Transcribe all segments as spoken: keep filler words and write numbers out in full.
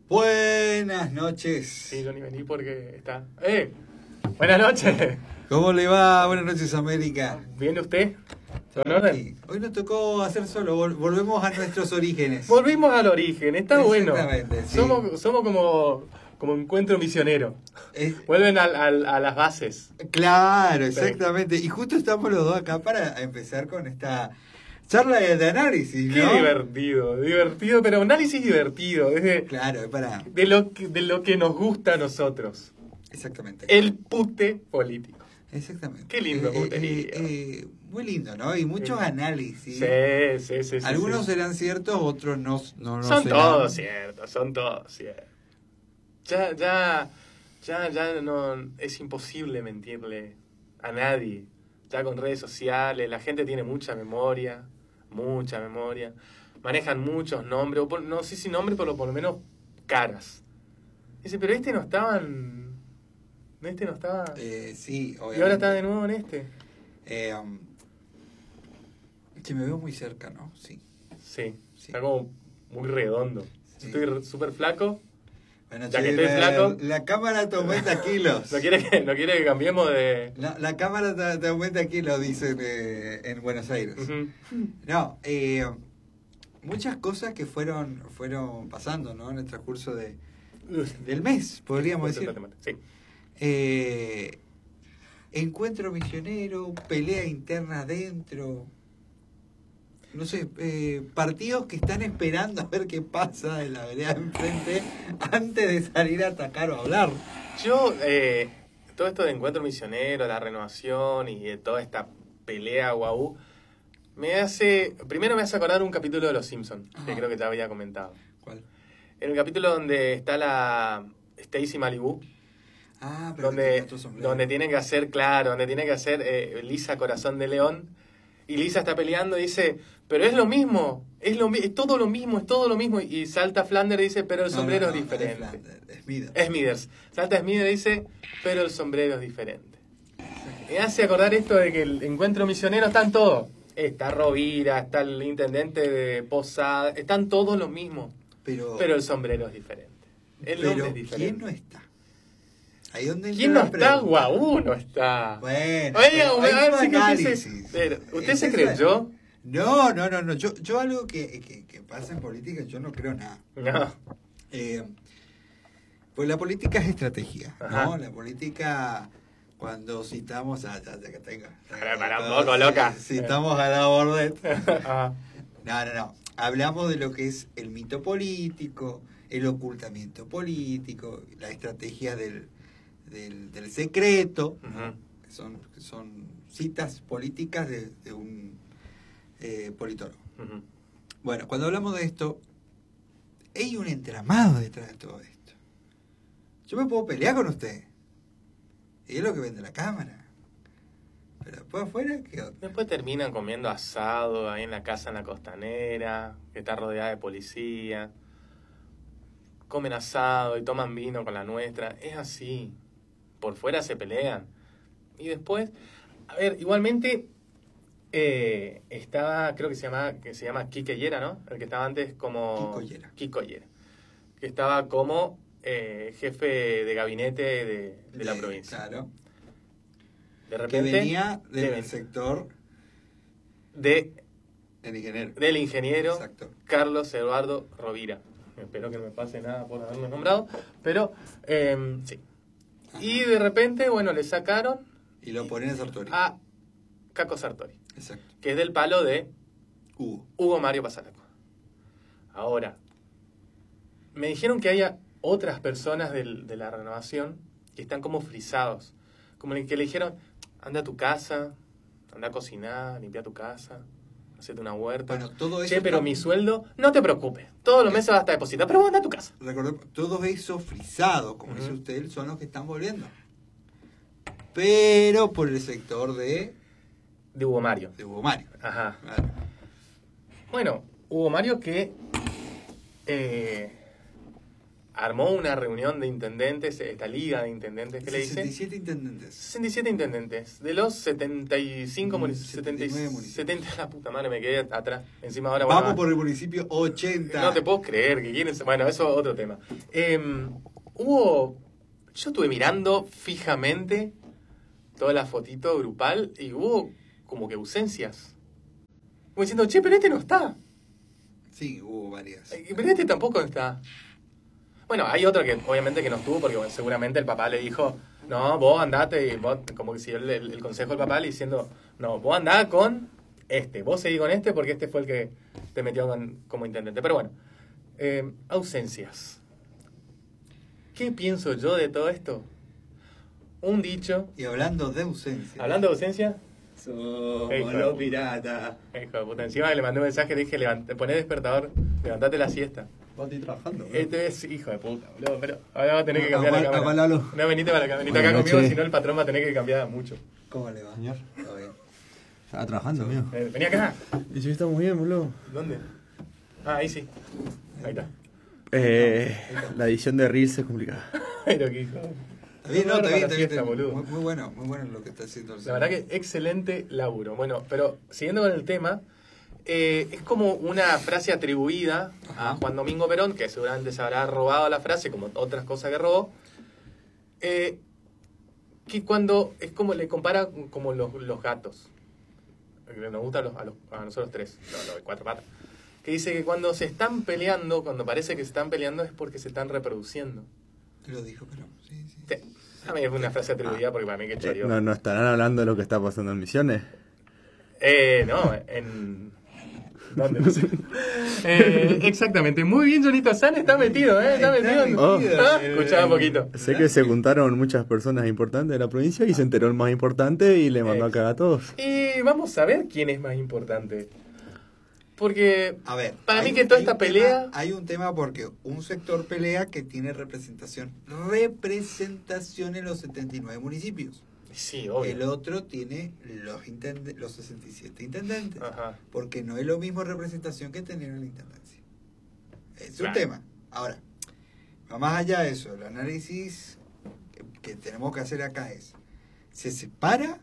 Buenas noches. Sí, yo ni vení porque está... ¡Eh! Buenas noches. ¿Cómo le va? Buenas noches, América. ¿Viene usted? ¿Todo en orden? Hoy nos tocó hacer solo, vol- volvemos a nuestros orígenes. Volvimos al origen, está bueno. Exactamente, sí. Somos, somos como, como encuentro misionero. Es- Vuelven al, al, a las bases. claro, exactamente. Y justo estamos los dos acá para empezar con esta charla de, de análisis, Qué ¿no? divertido, divertido, pero análisis divertido. Es de, Claro, es para... de, lo que, de lo que nos gusta a nosotros. Exactamente. El pute político. Exactamente. Qué lindo Eh, puterío. eh, eh, muy lindo, ¿no? Y muchos Sí. análisis. Sí, sí, sí. sí, Algunos sí. serán ciertos, otros no, no, no Son serán. todos ciertos, son todos ciertos. Ya, ya, ya, ya no es imposible mentirle a nadie. Ya con redes sociales, la gente tiene mucha memoria, mucha memoria. Manejan muchos nombres, o por- no sé si nombres, pero por lo menos caras. Dice, pero este no estaba en... Este no estaba... Eh, sí, obviamente. Y ahora está de nuevo en este. Eh, um, que me veo muy cerca, ¿no? Sí. Sí, Sí. está como muy redondo. Sí. Estoy re- súper flaco. Bueno, Ya che, que estoy la, flaco. la cámara te aumenta kilos. ¿No quiere que, no quiere que cambiemos de...? La, la cámara te, te aumenta kilos, dicen eh, en Buenos Aires. Ujú. No, eh, muchas cosas que fueron fueron pasando, ¿no? En el transcurso de, del mes, podríamos decir. Sí. Eh, encuentro misionero, pelea interna adentro. No sé, eh, partidos que están esperando a ver qué pasa en la vereda de enfrente antes de salir a atacar o a hablar. Yo, eh, todo esto de encuentro misionero, la renovación y de toda esta pelea guau, me hace... Primero me hace acordar un capítulo de Los Simpsons, que Ajá. creo que ya había comentado. ¿Cuál? En el capítulo donde está la Stacy Malibu, Ah, pero que donde, tenía tu sombrero. donde tienen que hacer, claro, donde tiene que hacer eh, Lisa Corazón de León, y Lisa está peleando y dice, pero es lo mismo, es, lo, mi- es todo lo mismo, es todo lo mismo, y salta Flanders y dice, pero el No, sombrero no, no, es diferente. Es Flanders, es Smithers. Es Smithers. Salta Smithers y dice, pero el sombrero es diferente. Me hace acordar esto de que el encuentro misionero están todos. Está Rovira, está el intendente de Posada, están todos los mismos, Pero, pero el sombrero es diferente. El pero nombre es diferente. ¿quién no está? Ahí donde ¿Quién entra no la está? pregunta. Guau, no está. Bueno, Oiga, pero a ver hay si un que usted análisis. se, pero, ¿usted Es se eso. creyó? No, no, no, no. Yo, yo algo que, que, que pasa en política, yo no creo nada. No. Eh, pues la política es estrategia, ¿no? Ajá. La política, cuando citamos a... Ya, ya que tengo. Para, para un poco, loca. Citamos a la Bordet. Ah, No, no, no. Hablamos de lo que es el mito político, el ocultamiento político, la estrategia del, del, del secreto, ¿no? Ujú. que son, que son citas políticas de, de un eh, politólogo. ujú. Bueno, cuando hablamos de esto, hay un entramado detrás de todo esto. Yo me puedo pelear con usted. Y es lo que vende la cámara. Pero después afuera, ¿qué onda? Después terminan comiendo asado ahí en la casa en la costanera, que está rodeada de policía. Comen asado y toman vino con la nuestra. Es así. Por fuera se pelean. Y después, a ver, igualmente eh, estaba, creo que se llama, que se llama Quique Llera, ¿no? El que estaba antes como... Kiko Llera. Kiko Llera. Que estaba como eh, jefe de gabinete de, de la De- provincia. Claro. De Que repente... venía del de- sector de del ingeniero. del ingeniero Exacto. Carlos Eduardo Rovira. Espero que no me pase nada por haberme nombrado, pero eh, sí. Y de repente, bueno, le sacaron Y lo ponen a Sartori. a Caco Sartori, Exacto. que es del palo de Hugo. Hugo Mario Pasalaco. Ahora, me dijeron que haya otras personas del- de la renovación que están como frisados, como el que le dijeron, anda a tu casa, anda a cocinar, limpia tu casa, hacete una huerta. Bueno, todo eso Che, pero está- mi sueldo, no te preocupes, todos los meses vas a estar depositado, pero vos anda a tu casa. Recordemos, todos esos frisados, como Ujú. dice usted, son los que están volviendo. Pero por el sector de, De Hugo Mario. de Hugo Mario. Ajá. Claro. Bueno, Hugo Mario que eh, armó una reunión de intendentes, esta liga de intendentes que le dice. sesenta y siete intendentes. sesenta y siete intendentes. De los setenta y cinco Mm, municipios. setenta y nueve municipios. setenta, la puta madre, me quedé atrás. Encima ahora Vamos bueno, por el municipio ochenta. no te puedo creer que quieren. Bueno, eso es otro tema. Eh, hubo. Yo estuve mirando fijamente toda la fotito grupal y hubo como que ausencias. Como diciendo, che, pero este no está. Sí, hubo varias. Eh, Pero este tampoco está. Bueno, hay otro que obviamente que no estuvo porque bueno, seguramente el papá le dijo, no, vos andate, y vos, como que siguió el, el, el consejo del papá le diciendo, no, vos andá con este, vos seguí con este porque este fue el que te metió con, como intendente. Pero bueno, eh, ausencias. ¿Qué pienso yo de todo esto? Un dicho. Y hablando de ausencia. Hablando de ausencia. Somos Hijo de los puta. piratas. Hijo de puta, encima le mandé un mensaje, le dije, levant, poné despertador, levantate la siesta. Vos estoy trabajando. Este es hijo de puta, boludo, pero ahora va a tener que cambiar la Agual- cámara. agualalo. No, venite para acá, venite Buenas acá conmigo, noches. si no el patrón va a tener que cambiar mucho. ¿Cómo le va? Señor. ¿Todo bien? Estaba trabajando, amigo. Eh, vení acá. Y si estamos bien, boludo. ¿Dónde? Ah, ahí sí. Ahí está. Eh, la edición de Reels es complicada. Pero qué hijo. Está bien, no, está bien, está bien. Fiesta, está bien. boludo. Muy, muy bueno, muy bueno lo que está haciendo el La verdad señor. que excelente laburo. Bueno, pero siguiendo con el tema, eh, es como una frase atribuida a Juan Domingo Perón, que seguramente se habrá robado la frase, como otras cosas que robó, eh, que cuando es como le compara como los, los gatos, que nos gusta a, los, a, los, a nosotros tres, los, los de cuatro patas, que dice que cuando se están peleando, cuando parece que se están peleando es porque se están reproduciendo. Te lo dijo, pero sí, sí. Sí. A mí es una frase atribuida porque para mí que Eh, choreó. ¿no, ¿No estarán hablando de lo que está pasando en Misiones? Eh, no, en... ¿Dónde? No sé. Eh, exactamente. Muy bien, Jonito San está metido, ¿eh? Está Está metido. en- metido. Ah, escuchaba un poquito. Sé que se juntaron muchas personas importantes de la provincia y se enteró el más importante y le mandó a cagar a todos. Y vamos a ver quién es más importante. Porque A ver. para hay mí que un- toda hay esta un tema- pelea... hay un tema porque un sector pelea que tiene representación. Representación en los setenta y nueve municipios. Sí, obvio. El otro tiene los, intende- los sesenta y siete intendentes. Ajá. Porque no es lo mismo representación que tener en la intendencia. Es un Claro. tema. Ahora, va más allá de eso. El análisis que, que tenemos que hacer acá es, ¿se separa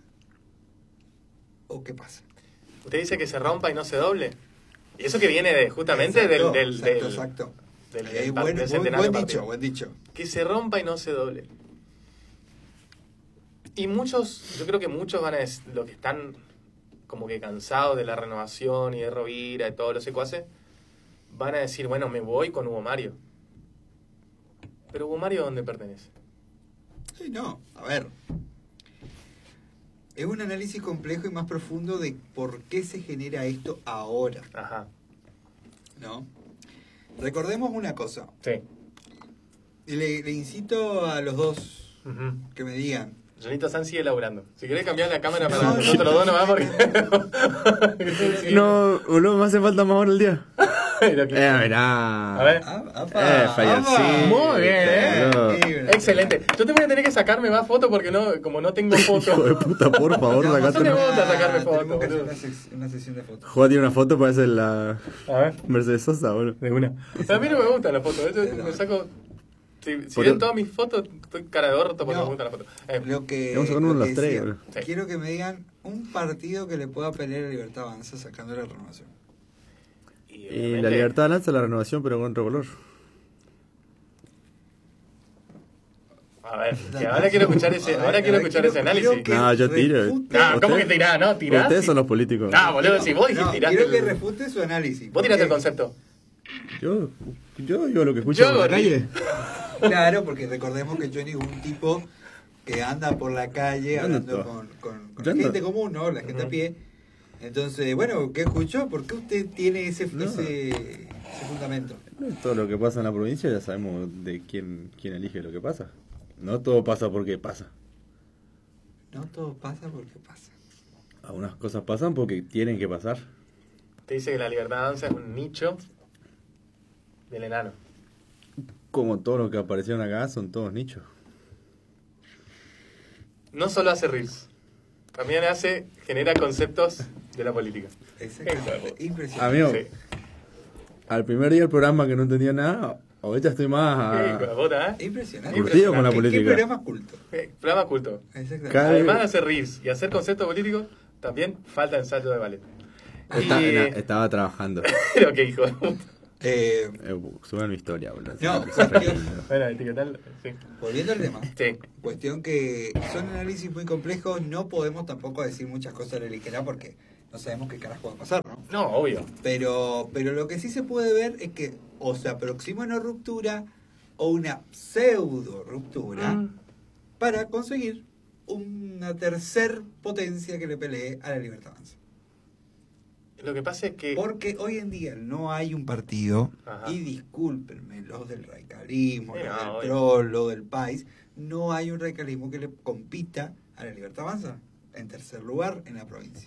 o qué pasa? Usted dice que se rompa y no se doble. Y eso que viene de justamente Exacto, del... del, exacto, del- exacto. del- Eh, del buen, del buen- centenario buen partido. dicho, buen dicho. Que se rompa y no se doble. Y muchos, yo creo que muchos van a des- los que están como que cansados de la renovación y de Rovira y todos los secuaces, van a decir, bueno, me voy con Hugo Mario. Pero Hugo Mario, ¿dónde pertenece? Sí, no, a ver. Es un análisis complejo y más profundo de por qué se genera esto ahora, Ajá, ¿no? Recordemos una cosa. sí. Y le, le incito a los dos Ujú. que me digan. Jonito San sigue laburando. Si querés cambiar la cámara para No, nosotros dos, no va porque... No, boludo, me hace falta más hora el día. Pero que- Eh, mirá. A ver. Ah, Eh, fallarcín. Muy bien, ¿eh? Boludo. Excelente. Yo te voy a tener que sacarme más fotos porque no, como no tengo Hijo de fotos. puta, por favor, No, sacate no me una. gusta sacarme fotos, Tenemos que hacer boludo. una, ses- una sesión de fotos. Juega tiene una foto, parece la A ver. Mercedes Sosa, boludo. De una. A mí no me gustan las fotos. Yo me saco. Si, si Por- ven todas mis fotos, estoy cara de orto porque No. me gustan las fotos. Eh, Lo que, Vamos a sacar uno lo de que los tres, decía, boludo. Sí. quiero que me digan un partido que le pueda pelear a Libertad Avanza sacando la renovación. y Y obviamente- la libertad lanza la renovación, pero con otro color. A ver, que ahora quiero escuchar ese, A ver, ahora quiero a ver, escuchar ese quiero- análisis. quiero que No, yo tiro. refute- No, ¿cómo ¿Usted? que tirás? No, tirás. Ustedes sí. son los políticos. No, boludo, si vos dijiste No, tiraste. quiero que el- refute su análisis. Vos tiraste el porque- concepto. Yo, yo digo lo que escucho Yo por la digo- calle. Claro, porque recordemos que Johnny es un tipo que anda por la calle ¿Dónde hablando está? con, con, con Yo la ando- gente común, ¿no? La gente a Ujú. pie. Entonces, bueno, ¿qué escuchó? ¿Por qué usted tiene ese, No. ese, ese fundamento? Todo lo que pasa en la provincia ya sabemos de quién, quién elige lo que pasa. No todo pasa porque pasa. No todo pasa porque pasa. Algunas cosas pasan porque tienen que pasar. Te dice que la libertad de danza es un nicho del enano. Como todos los que aparecieron acá son todos nichos. No solo hace reels, también hace, genera conceptos de la política. Exactamente. Impresionante. Amigo, Sí. al primer día del programa que no entendía nada, Ahorita estoy más Sí, con la a... bota, ¿eh? Impresionante. Curtido con la ¿Qué- política. ¿Qué programa culto? Eh, Programa culto. Exactamente. Cada- Además de hacer reels y hacer conceptos políticos, también falta ensayo de ballet. Está- Y- na- estaba trabajando. Pero qué hijo de puta. Eh, Eh, suban mi historia, boludo. No, Es re cuestión- lindo. Bueno, etiquetar, sí. volviendo al tema. Sí. Cuestión que son análisis muy complejos, no podemos tampoco decir muchas cosas a la ligera porque no sabemos qué carajo va a pasar, ¿no? No, obvio. Pero, pero lo que sí se puede ver es que o se aproxima una ruptura o una pseudo ruptura Mm. para conseguir una tercer potencia que le pelee a la libertad avanza. Lo que pasa es que... Porque hoy en día no hay un partido, Ajá. y discúlpenme, los del radicalismo, Sí, los no, del obvio. P R O, los del país, no hay un radicalismo que le compita a la libertad avanza en tercer lugar en la provincia.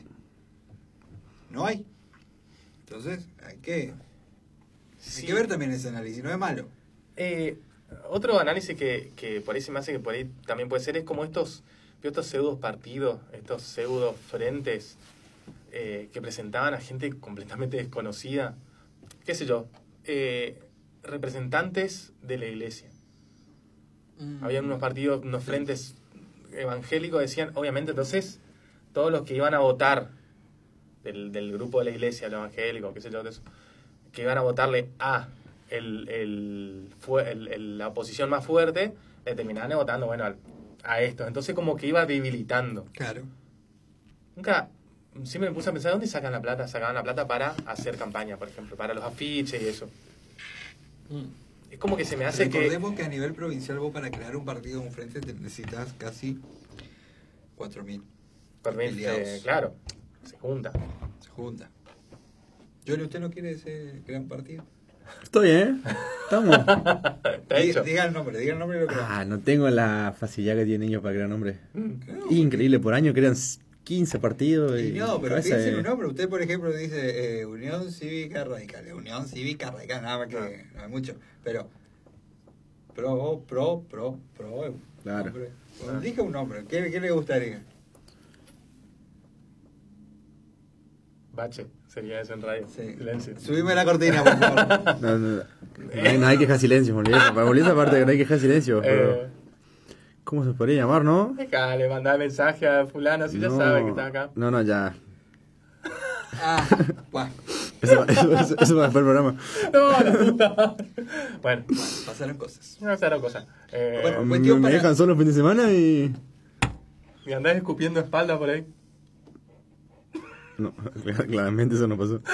No hay. Entonces, hay que, Sí. hay que ver también ese análisis, no es malo. Eh, otro análisis que, que por ahí se me hace que por ahí también puede ser es como estos, estos pseudo partidos, estos pseudo frentes eh, que presentaban a gente completamente desconocida, qué sé yo, eh, representantes de la iglesia. Habían unos partidos, unos frentes evangélicos, decían, obviamente, entonces, todos los que iban a votar del, del grupo de la iglesia, los evangélicos, qué sé yo, de eso, que iban a votarle a el, el, fue, el, el- la oposición más fuerte, le terminaban votando, bueno, al- a esto. Entonces, como que iba debilitando. Claro. Nunca, siempre me puse a pensar, ¿dónde sacan la plata? Sacaban la plata para hacer campaña, por ejemplo, para los afiches y eso. Es como que se me hace que... Recordemos que... a nivel provincial vos para crear un partido, un frente, te necesitas casi cuatro mil. Permite, afiliados. claro, se junta. Se junta. Johnny, ¿usted no quiere ese gran partido? Estoy, ¿eh? Estamos. Está Diga, hecho. diga el nombre, diga el nombre y lo creamos. Ah, no tengo la facilidad que tienen ellos para crear nombres. Claro, Increíble, por año crean quince partidos. Y Y no, pero cabeza piensen de- un nombre. Usted, por ejemplo, dice eh, Unión Cívica Radical. Unión Cívica Radical, nada más que no hay mucho. Pero pro, pro, pro, pro. Claro. Nombre. Ah. Dije un nombre. ¿Qué, qué le gustaría? Bache, sería eso en radio. Sí. Silencio. Subime la cortina, por favor. No, no, no. No hay, no hay que dejar silencio, me olvidé. Me olvidé esa parte que no hay que dejar silencio. pero- Eh, ¿Cómo se podría llamar, no? acá le mandaba mensaje a fulano, así ya No. sabe que está acá. No, no, ya. Ah, bueno, Eso, eso, eso, eso va después del programa. No, la puta. Bueno, pasaron cosas. no pasaron cosas. Eh, Bueno. Me, Cuestión me para- dejan solo el fin de semana y... y andás escupiendo espalda por ahí. No, claramente eso no pasó.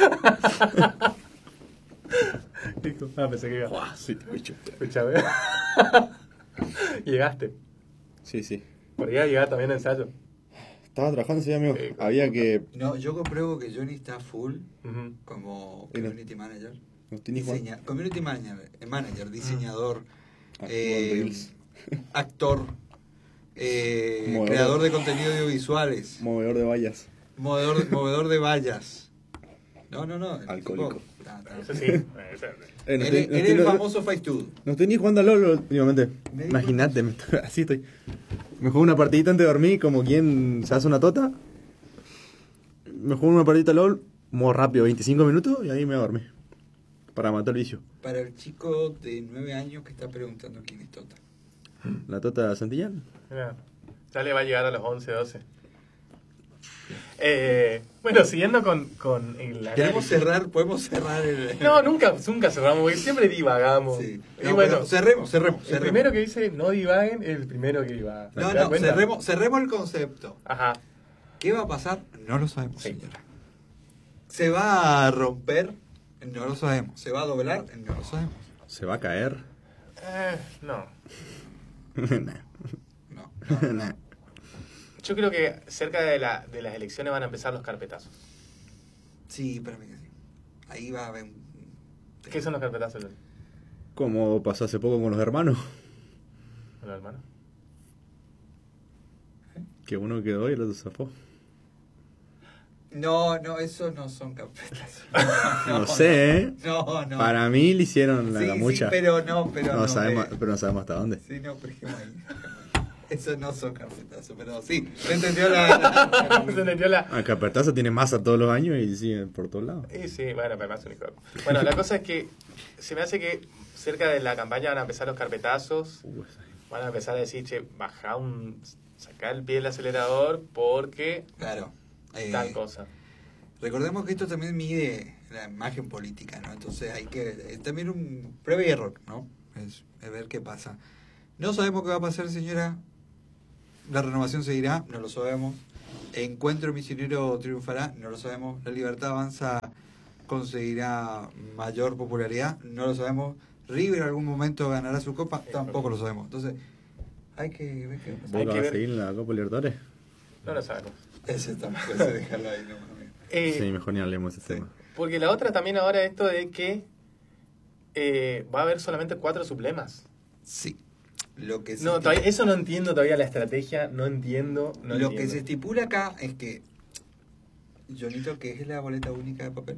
Dijo, ah, pensé que iba. Buah, sí, te escucho. Escucha, ve. Llegaste. Sí, sí. Podría llegar también a ensayo. Estaba trabajando ese día, amigo. Eh, Había que... No, yo compruebo que Johnny está full Ujú. como Mira. community manager. No tenés Juan. Diseña- community manager, eh, manager, diseñador, Ah, eh, Juan Reels. actor, eh, Movedor. creador de contenido audiovisuales, Movedor de vallas. movedor, movedor de vallas. No, no, no. el Alcohólico. tipo- ta, ta. Eso sí. Eso- Eh, no Era estoy- no era estoy- el no- famoso Faitud. No estoy ni jugando a LOL últimamente. Me di Imagínate, me estoy- así estoy. Me juego una partidita antes de dormir, como quien se hace una tota. Me juego una partidita a LOL, modo rápido, veinticinco minutos, y ahí me voy a dormir. Para matar el vicio. Para el chico de nueve años que está preguntando quién es Tota. La tota Santillán. Mira, ya le va a llegar a los once, doce. Eh, bueno, siguiendo con, con el Queremos análisis. cerrar, podemos cerrar el... No, nunca, nunca cerramos, porque siempre divagamos. Sí. Y No, bueno, pero cerremos, cerremos, el cerremos. primero que dice no divaguen es el primero que divaga. No, ¿Te das no, cuenta? cerremos, cerremos el concepto. Ajá. ¿Qué va a pasar? No lo sabemos, Sí. señora. ¿Se va a romper? No lo sabemos. ¿Se va a doblar? No lo sabemos. ¿Se va a caer? Eh, no. Nah. No. Nah. Yo creo que cerca de, la, de las elecciones van a empezar los carpetazos. Sí, para mí que sí. Ahí va a haber un... ¿Qué son los carpetazos, Loli? Como pasó hace poco con los hermanos. Hola, hermano. Que uno quedó y el otro zafó. No, no, eso no son carpetas. No sé, ¿eh? No, no. Para mí le hicieron la sí, gamucha. sí, pero no, pero no, no. sabemos, eh. pero no sabemos hasta dónde. Sí, no, pero dejemos ahí. dejemos ahí. Eso no son carpetazos, pero sí, se entendió la... Se entendió la... Ah, Carpetazo tiene masa todos los años y sigue por todos lados. Y sí, bueno, pero más un hijo de- Bueno, la cosa es que se me hace que cerca de la campaña van a empezar los carpetazos. Uh, esa- Van a empezar a decir, che, baja un... Sacá el pie del acelerador porque Claro. eh, tal cosa. Recordemos que esto también mide la imagen política, ¿no? Entonces hay que... Es también un prueba y error, ¿no? Es, es ver qué pasa. No sabemos qué va a pasar, señora. La renovación seguirá, no lo sabemos. Encuentro misionero triunfará, no lo sabemos. La Libertad Avanza conseguirá mayor popularidad, no lo sabemos. River en algún momento ganará su copa, tampoco lo sabemos. Entonces, hay que ver qué va a pasar. Hay ¿Boca que va a ver. seguir en la Copa Libertadores? No lo sabemos. Ese tampoco se dejarlo ahí, no, amigo. Eh, Sí, mejor ni hablemos de ese sí. tema. Porque la otra también ahora es esto de que eh, va a haber solamente cuatro sublemas. Sí. Lo que se No, estipula- todavía, eso no entiendo todavía la estrategia, no entiendo. No lo entiendo. que se estipula acá es que, Jonito, ¿qué es la boleta única de papel?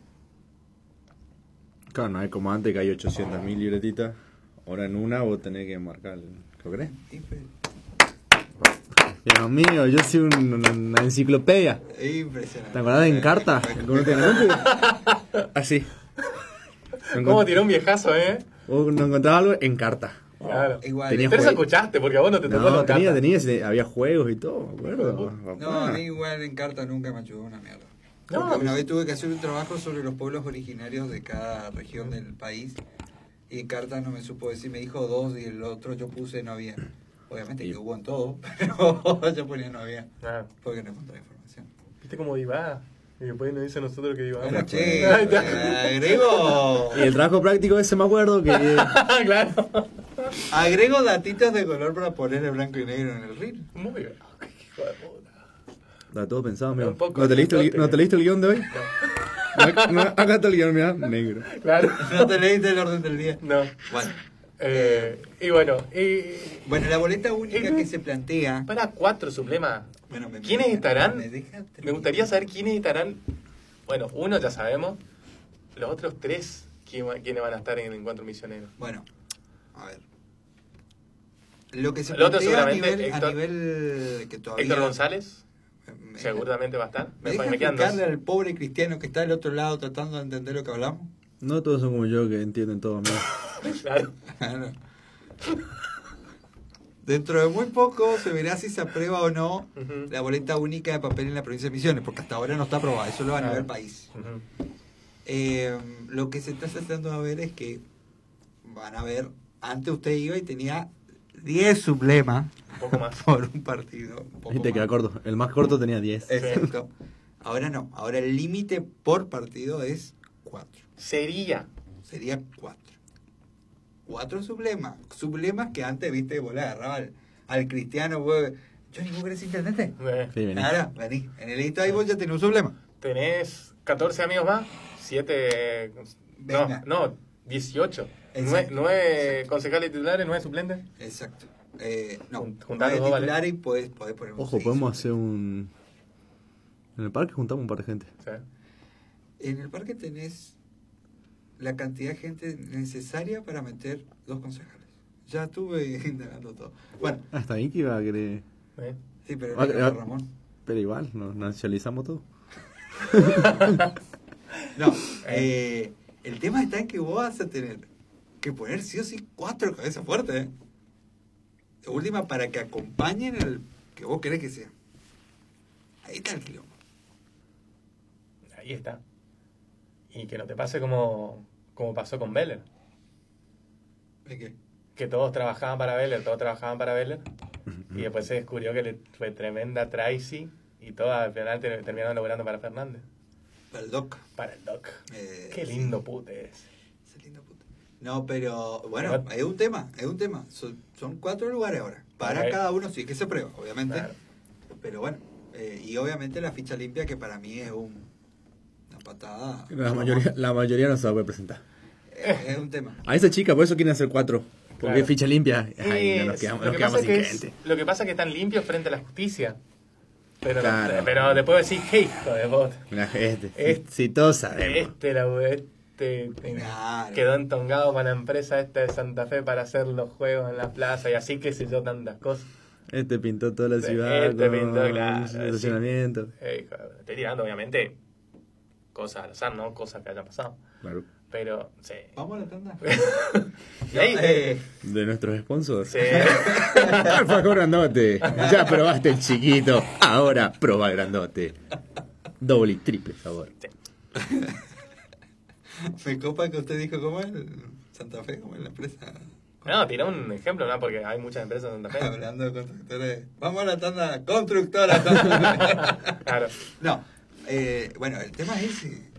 Claro, no es como antes que hay ochocientas mil libretitas. Ahora en una vos tenés que marcar. ¿Lo crees? Impre- Dios mío, yo soy un- una, una enciclopedia. Impresionante. ¿Te acordás de Encarta? ¿Cómo te Así. ¿Cómo tiró un viejazo, eh? Vos no encontrabas algo en carta. Claro. Igual. Tenía Pero eso juego. escuchaste, porque a vos no te tocó No, los tenía, cartas. tenía, sí, había juegos y todo, me acuerdo. No, papá. a mí igual en carta nunca me ayudó una mierda. No, Porque una pues- vez tuve que hacer un trabajo sobre los pueblos originarios de cada región del país y en carta no me supo decir, me dijo dos y el otro yo puse no había. Obviamente Y- que hubo en todo, pero yo ponía no había, Ah, porque no encontré información. ¿viste cómo divá? Y después nos dice a nosotros que divá. Bueno, che, Ahí está. eh, agrego, Y el trabajo práctico ese me acuerdo que Claro. agrego datitos de color para poner el blanco y negro en el reel. Muy bien. Qué hijo de puta. está todo pensado, amigo. Un poco ¿No te, leíste el, chicote. ¿No te leíste el guión de hoy? No, no, acá está el guión, mira, negro. Claro. No te leíste el orden del día. No. Bueno, Eh, y bueno, y, bueno, la boleta única Eh, que se plantea. para cuatro sublemas. Bueno, me- ¿Quiénes me- estarán? me deja Me gustaría saber quiénes estarán. Bueno, uno ya sabemos. Los otros tres, ¿quién va- quiénes van a estar en el encuentro misionero? Bueno, a ver. Lo que se El otro plantea a seguramente nivel, a Héctor- nivel que todavía... Héctor González, me- seguramente va a estar. ¿Me Me, deja me quedan dos. explicarle al pobre cristiano que está del otro lado tratando de entender lo que hablamos? No todos son como yo que entienden todo, amigo. Claro. Claro. Dentro de muy poco se verá si se aprueba o no Ujú. la boleta única de papel en la provincia de Misiones, porque hasta ahora no está aprobada, eso lo va a nivel Claro. país. Ujú. Eh, lo que se está tratando de ver es que van a ver, antes usted iba y tenía diez sublemas Un poco más. por un partido. un poco Y te queda más. corto. El más corto tenía diez. Exacto. Ahora no, ahora el límite por partido es cuatro. Sería. Sería cuatro. Cuatro sublemas. Sublemas que antes, viste, vos le agarrabas al, al cristiano, vos, yo ni vos querés intendente. eh, Sí, vení. Ahora, vení. En el edito ahí vos ya tenés un sublema. Tenés catorce amigos más, siete. Venga. No, no, dieciocho. Nueve, Exacto. nueve concejales titulares, nueve suplentes. Exacto. Eh, no, Jun- con juntar los dos, titular vale. y podés, podés poner un Ojo, seis. podemos hacer un... En el parque juntamos un par de gente. O sea, En el parque tenés la cantidad de gente necesaria para meter dos concejales. Ya estuve indagando todo. Bueno, Hasta ahí que iba a querer... eh. sí, pero Ah, no, ah. Ramón. Pero igual, nos nacionalizamos todo. No, eh, el tema está en que vos vas a tener que poner sí o sí cuatro cabezas fuertes. ¿eh? De última, para que acompañen el que vos querés que sea. Ahí está el quilombo. Ahí está. Y que no te pase como, como pasó con Beller. ¿De qué? Que todos trabajaban para Beller, todos trabajaban para Beller. Y después se descubrió que le fue tremenda Tracy. Y todos al final te- terminaron logrando para Fernández. Para el doc. Para el Doc. Eh, Qué sí. lindo pute es. Ese lindo puto. No, pero bueno, Pero- es un tema, es un tema. Son, son cuatro lugares ahora. Para Ok. cada uno sí que se prueba, obviamente. Claro. Pero bueno, eh, y obviamente la ficha limpia que para mí es un, una patada. La mayoría, la mayoría no se va a poder presentar. Eh, es un tema. A esa chica, por eso quieren hacer cuatro. Porque Claro. es ficha limpia. Ay, no nos Es- quedamos, lo, nos que quedamos pasa sin que es, gente. lo que pasa es que están limpios frente a la justicia. Pero, Claro. pero después decís, hey, hijo de vos. La gente. Es- Si todos sabemos. Este, la, este Claro. quedó entongado con la empresa esta de Santa Fe para hacer los juegos en la plaza y así, qué sé yo, tantas cosas. Este pintó toda la Sí, ciudad. este con pintó, claro, un estacionamiento. Eh, estoy tirando, obviamente, cosas al azar, ¿no? Cosas que hayan pasado. Claro. Pero, sí. Vamos a la tanda. Y ahí, No, eh, De nuestros sponsors. sí. Alfajor grandote. Ya probaste el chiquito. Ahora proba el grandote. Doble y triple sabor. me copa que usted dijo cómo es Santa Fe, como es la empresa. No, tiré un ejemplo, ¿no? Porque hay muchas empresas en Santa Fe. Hablando de constructores. Vamos a la tanda constructora. Claro. No, eh, bueno, el tema es ese.